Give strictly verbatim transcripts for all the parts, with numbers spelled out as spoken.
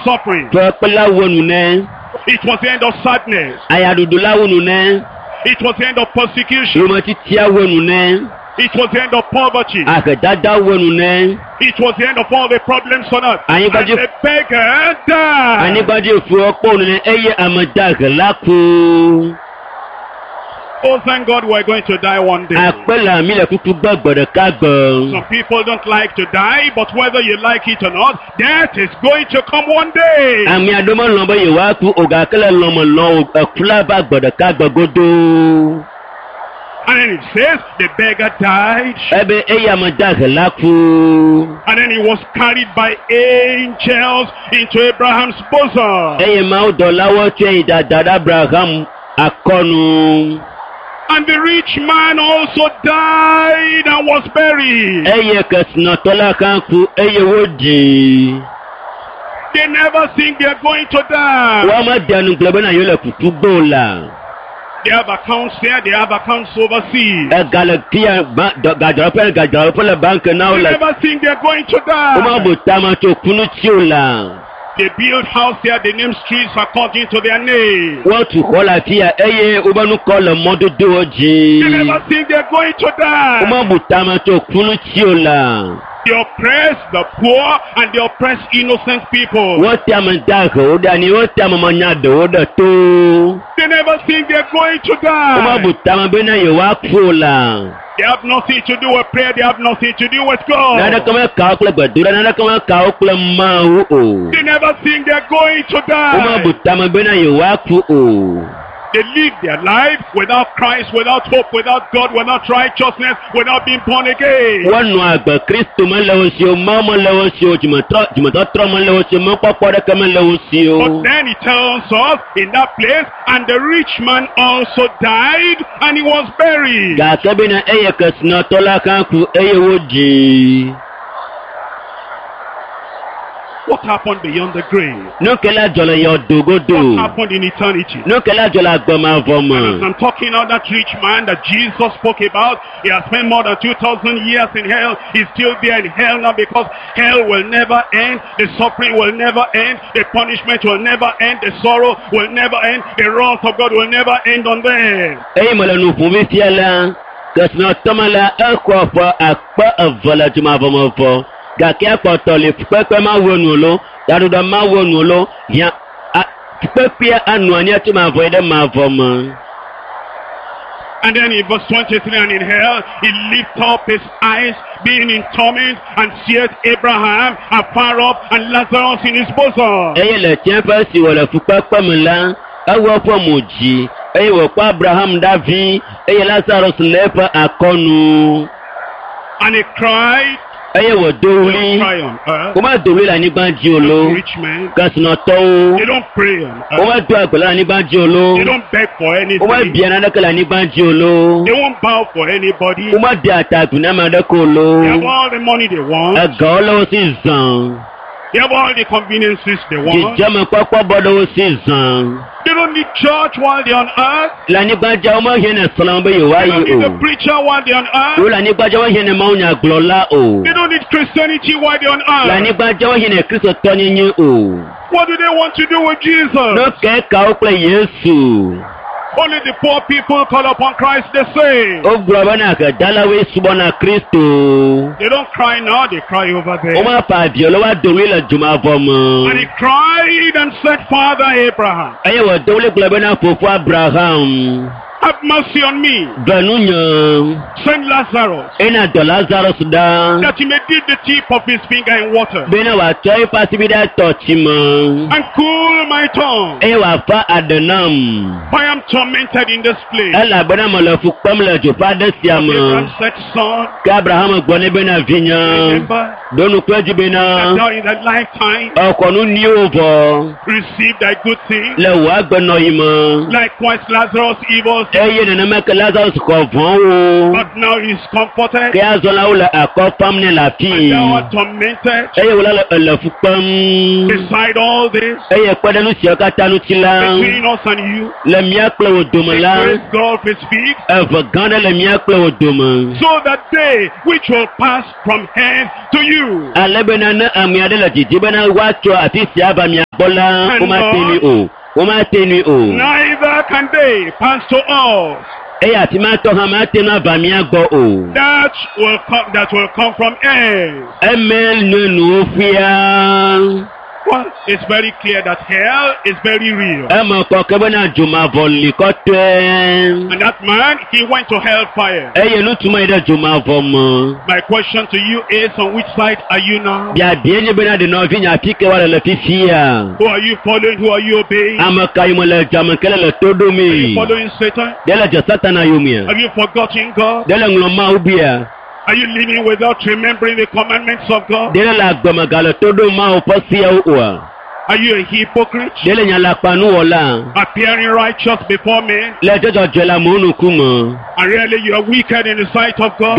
suffering. It was the end of sadness. It was the end of persecution. It was the end of poverty. It was the end of all the problems on earth. And the beggar died. Oh, thank God we're going to die one day. Some people don't like to die, but whether you like it or not, death is going to come one day. And then it says the beggar died. And then he was carried by angels into Abraham's bosom. And the rich man also died and was buried. They never think they are going to die. They have accounts there, they have accounts overseas. They never think they are going to die. They build house there, they name streets according to their name. They never think they are going to die. They oppress the poor and they oppress innocent people. They never think they are going to die. They have nothing to do with prayer. They have nothing to do with God. They never think they are going to die. They live their life without Christ, without hope, without God, without righteousness, without being born again. But then he tells us in that place, and the rich man also died, and he was buried. What happened beyond the grave? What happened in eternity? And as I'm talking about that rich man that Jesus spoke about, he has spent more than two thousand years in hell. He's still there in hell now because hell will never end. The suffering will never end. The punishment will never end. The sorrow will never end. The wrath of God will never end on them. Gàkẹ́ àpọ̀tọ̀ lè pẹ́pẹ́ máa wọnù lọ, dàdúdà máa wọnù lọ, yà pẹ́pẹ́ ànú àní àti máa fọ ẹ̀dẹ́ máa fọ mọ́. And then in verse twenty-three, and in hell, he lifted up his eyes, being in torment, and seeth Abraham afar off, and Lazarus in his bosom. Ẹyẹ lẹ̀ tí wọ́n fẹ́ sì wọ̀lẹ̀ fún pẹ́pẹ́ mi lá, ẹwọ́ fọ́ mọ̀ jì, ẹyẹ wọ̀ pa Abraham dábí, ẹyẹ Lazarus lẹ́fọ̀ àkọ́nu. And he cried. Ẹyẹ wọ̀ dórí, kò má dòrí là nígbà jí olo, kẹsìnà tọ́ o, kò má dó àgbẹ̀lá nígbà jí olo, kò má bí ẹ̀nà dẹ́kẹ̀lá nígbà jí olo, kò má dé àtàkùn náà máa dẹ́kọ̀ olo, ẹ̀gà ọlọ́wọ́ sí zàn. They have all the conveniences they want. They don't need church while they're on earth. They don't need a preacher while they're on earth. They don't need Christianity while they're on earth. What do they want to do with Jesus? Only the poor people call upon Christ, they say. They don't cry now, they cry over there. And he cried and said, Father Abraham, have mercy on me. Send Lazarus, that he may dip the tip of his finger in water, and cool my tongue. I am tormented in this place. Abraham said, Son, remember that thou in thy lifetime received thy good thing. Likewise Lazarus evil. Eye nana meke Lazarus ko von wo. But now he is comforted. Ke azola wala akofam ne la fi. And thou art tormented. Eye wala le fukpam. Beside all this. Eye kwada nu si akata nu tila. Between us and you. Le miakle wo domala. The great gulf is fixed. Eve ganda le miakle wo doma. So that they which will pass from hence to you. Alebena na amiade la jijibena wacho atisi aba miabola. Uma teni o. Uma teni o. Neither can they pass to us. Eya ti ma to ha ma tenu aba miagbo o. That will come. That will come from hence. Emel nunu ofia. Well, it's very clear that hell is very real. And that man, he went to hellfire. My question to you is, on which side are you now? Who are you following? Who are you obeying? Are you following Satan? Have you forgotten God? Are you living without remembering the commandments of God? Are you a hypocrite? Appearing righteous before men? And really you are wicked in the sight of God?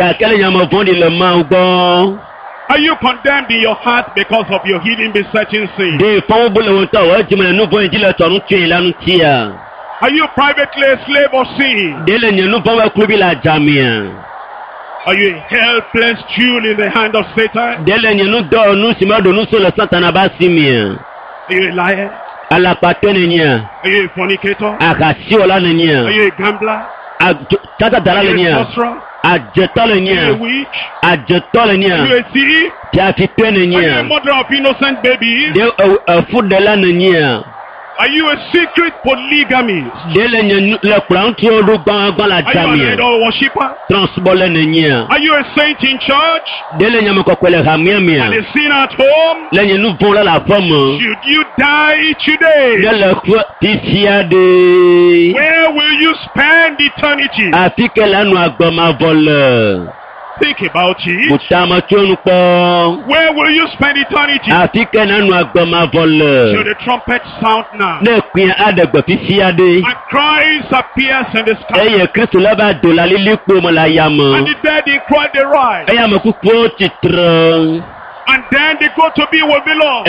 Are you condemned in your heart because of your hidden besetting sin? Are you privately a slave of sin? Are you a helpless jewel in the hand of Satan? Are you a liar? Are you a fornicator? Are you a gambler? Are you a sorcerer? Are you a witch? Are you a thief? Are you a mother of innocent babies? Are you a secret polygamist? Are you an idol worshipper? Are you a saint in church? And a sinner at home? Should you die today? Where will you spend eternity? Think about it. Where will you spend eternity? Should the trumpet sound now? And Christ appears in the sky. And the dead they cry, they rise. And then they go to be with the Lord.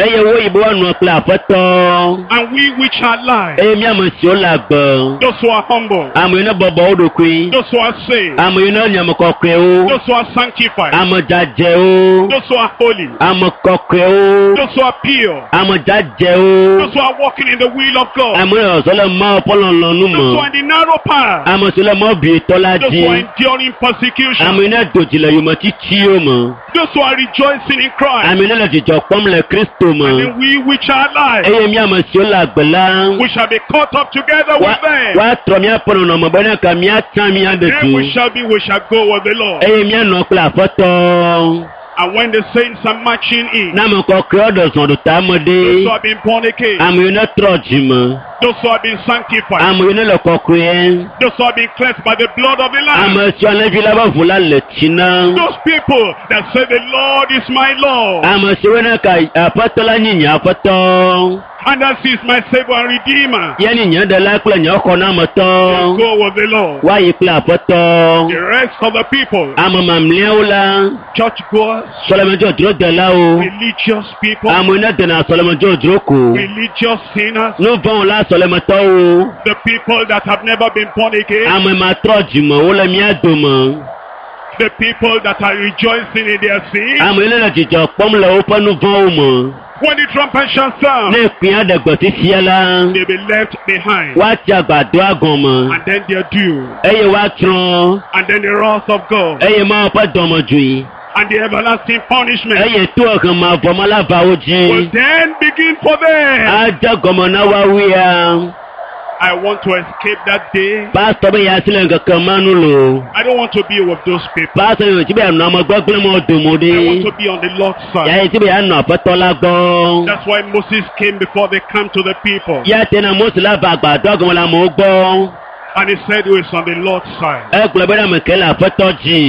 And we which are alive, those who are humble, those who are saved, those who are sanctified, those who are holy, those who are pure, those who are walking in the will of God, those who are in the narrow path, those who are enduring persecution, those who are rejoicing in Christ. And then we which are alive, we shall be caught up together with them. Then we shall be, we shall go with the Lord. And when the saints are marching in, those who have been born again, those who have been sanctified, those who have been cleansed by the blood of the Lamb, those people that say the Lord is my Lord, and that is my Savior and Redeemer, go with the Lord. The rest of the people, churchgoers, religious people, religious sinners, the people that have never been born again, the people that are rejoicing in their sin. When the trumpet shall sound, they will be left behind. And then their doom. And then the wrath of God. And the everlasting punishment will then begin for them. I want to escape that day. I don't want to be with those people. I want to be on the Lord's side. That's why Moses came before they came to the people. And he said he was on the Lord's side.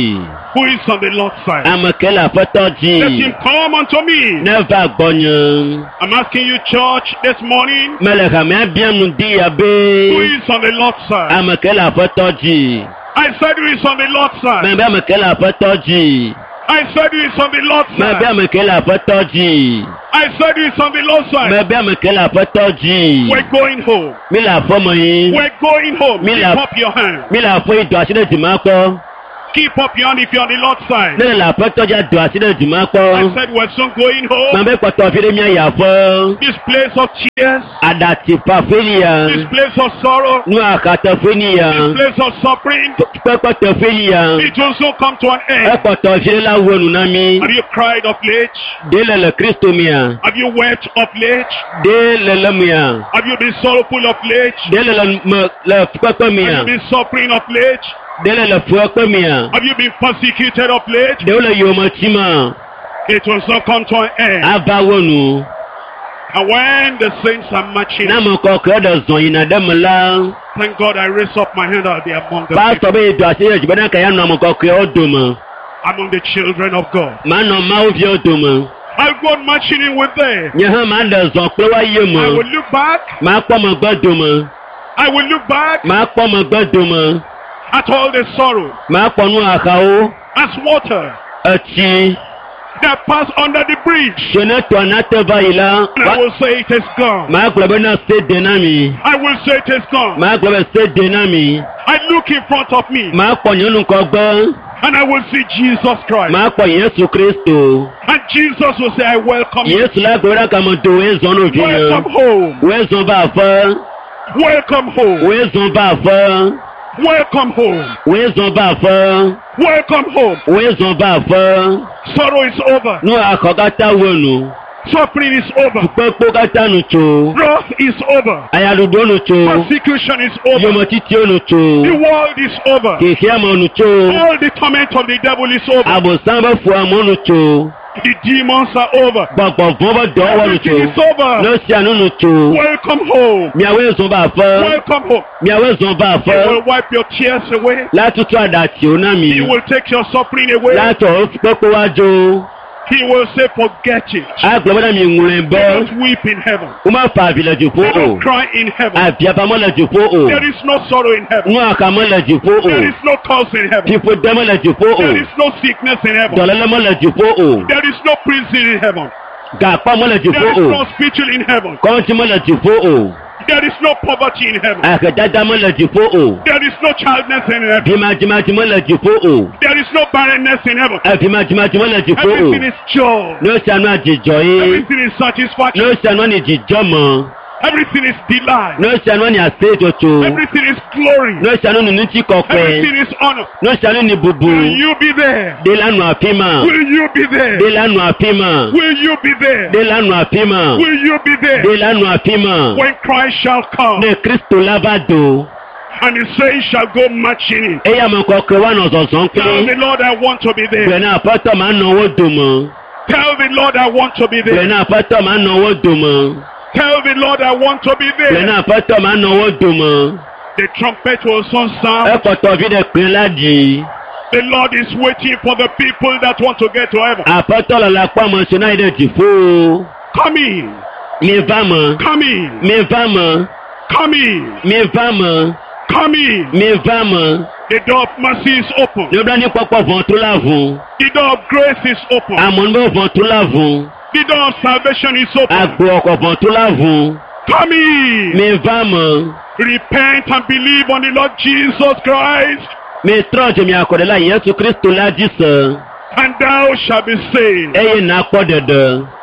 Who is on the Lord's side? Amakela fatoji. Let him come unto me. Never bonyo. I'm asking you, church, this morning. Meleka me bianu di abe. Who is on the Lord's side? Amakela fatoji. I said who is on the Lord's side. Me amakela fatoji. I said who is on the Lord's Me side. amakela fatoji. I said who is on the Lord's side. Me amakela fatoji. We're going home. Mi la fomo yin. We're going home. Me Keep la- up your hand. Mi la fo ido asile jumako. Keep up your hand if you're on the Lord's side. Ne la fatoja do asile jumako. I said we're soon going home. Mambe kwato fire mi ayafo. This place of tears. Adati pa This felia. place of sorrow. Nu akata This felia. place of suffering. Pepe to felia. It will soon come to an end. Ekoto fire la wonu nami. Have you cried of late? Dele le Kristo mia. Have you wept of late? Dele le mia. Have you been sorrowful of late? Dele le me- le pepe Have mia. you been suffering of late? Dele le fueke mia. Have you been persecuted of late? Dele yomotima. It will soon come to an end. Ava wonu. And when the saints are marching, Namo kokre de zon ina demla. thank God I raise up my hand out there among the Pastor people, be do asile jibana kaya namo kokre oduma. among the children of God. Mano ma ovi oduma. I'll go on marching in with them. Nye ha ma de zon pe wa I yemo. will look back. Ma po mo gbaduma. I will look back Ma po mo gbaduma. at all the sorrow Ma po nu akawo. as water Ati. that passed under the bridge. Shene to anate va ila. And I will say it is gone. Ma globe na se denami. I will say it is gone. Ma globe se denami. I look in front of me Ma po nyonu ko gbo. and I will see Jesus Christ. Ma po Yesu Kristo. And Jesus will say, I welcome you. Yesu la gbora ka mo do we zon no Welcome vina. home. We zon ba fa. Welcome home. We zon ba fa. Welcome home. We zon ba fa. Welcome home. We zon ba fa. Sorrow is over. Nu akogata wonu. Suffering is over. Pepo kata nu cho. Wrath is over. Ayadudo nu cho. Persecution is over. Yomo titi nu The cho. world is over. Keke amo nu cho. All the torment of the devil is over. Abo samba fu amo nu cho. The demons are over. Gbogbo vọwọ dọwọ nu cho. Everything is over. No si anu nu cho. Welcome home. Miawe zon ba fa. Welcome home. Miawe zon ba He will fa. wipe your tears away. Látutu àdàtì He onami. will take your suffering away. Látọ̀ pẹ́pẹ́ wájú. He will say, forget it. Agbọ̀mọ́dá mi ŋun bọ́. Don't weep in heaven. Ó máa fa àbílẹ̀ jù fún o. Don't cry in heaven. Àbíapamọ́lẹ̀ jù fún o. There is no sorrow in heaven. Nú àkàmọ́lẹ̀ jù fún o. There is no curse in heaven. Fífo dẹ́mọ́lẹ̀ jù fún o. There is no sickness in heaven. Dọ̀lẹ́lẹ́mọ́lẹ̀ jù fún o. There is no prison in heaven. Gàpámọ́lẹ̀ jù There is fún o. no spiritual in heaven. Kọ́ńtímọ́lẹ̀ jù fún o. There is no poverty in heaven. Àkẹ́dádámọ́lẹ̀ jù fún o. There is no childless in heaven. Bímájímájímọ́lẹ̀ jù fún o. There is no barrenness in heaven. Ẹ̀fímájímájímọ́lẹ̀ jù fún o. Everything is joy. Ní ó ṣàánú àjìjọ yín. Everything is Ní satisfaction. ó ṣàánú àjìjọ mọ́. Everything is delight. Ní ó ṣàánú ní àṣẹ ètòtò. Everything is glory. Ní ó ṣàánú ní tí kọ̀pẹ́. Everything is honor. Ní ó ṣàánú ní bùbù. Will you be there? Dé lánàá àfímà. Will you be there? Dé lánàá àfímà. Will you be there? Dé lánàá àfímà. Will you be there? Dé lánàá àfímà. When Christ shall come Ní Kristo lábàdò. and his saints shall go marching in. Ẹyà mọ̀ kọ̀ọ̀kẹ́ wà nà ọ̀sọ̀sán pé. Tell the Lord I want to be there. Bẹ̀rẹ̀ náà pátọ̀ máa ń náwó dùn mọ́. Tell the Lord I want to be Bẹ̀rẹ̀ there. náà pátọ̀ máa ń náwó dùn mọ́. Tell the Lord I want to be Bẹ̀rẹ̀ there. náà pátọ̀ máa ń náwó dùn mọ́. The trumpet will soon Ẹ sound. kọ̀tọ̀ fi dẹ̀ pín ládì. The Lord is waiting for the people that want to get to heaven. Àpátọ̀ lọ́la pàmò ṣe náà ìdẹ̀ tì fún o. Come in. Mi bá mọ̀. Come in. Mi bá mọ̀. Come in. Mi bá mọ̀. Come in. Mi bá mọ̀. The door of mercy is open. Ní ọdún ní pọ́pọ́ fún tó láàfún. The door of grace is open. Àmọ́ ní bọ́ fún tó láàfún. The door of salvation is open. Àgbò ọkọ̀ fún tó láàfún. Come in. Mi bá mọ̀. Repent and believe on the Lord Jesus Christ, Mi trọ́ọ̀jì mi àkọ̀dẹ́lá Yẹ́sù Kristo lájí sàn. and thou shalt be saved. Ẹyẹ náà pọ̀ dẹ̀dẹ̀.